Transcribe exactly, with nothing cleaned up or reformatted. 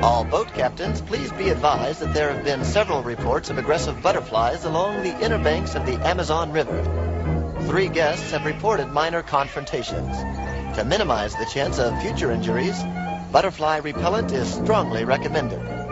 All boat captains, please be advised that there have been several reports of aggressive butterflies along the inner banks of the Amazon River. Three guests have reported minor confrontations. To minimize the chance of future injuries, butterfly repellent is strongly recommended.